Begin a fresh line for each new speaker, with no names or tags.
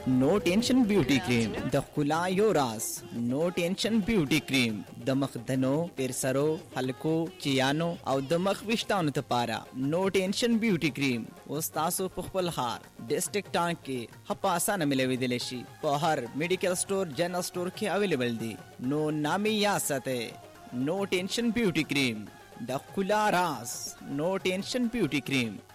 نو ټینشن بیوټي کریم د ښکلا یو راز. نو ټینشن بیوټي کریم د مخ دنو، پرسرو، حلقو، چیانو او د مخ ویښتانو لپاره. نو ټینشن بیوټي کریم اوس تاسو په خپل ښار ډسټرکټ ټانک کې ښه په اسانه ملویدلی شي. په هر میډیکل سټور، جنرال سټور کې اویلیبل دي. نو نامې یاد ساتئ، نو ټینشن بیوټي کریم د ښکلا راز. نو ټینشن بیوټي کریم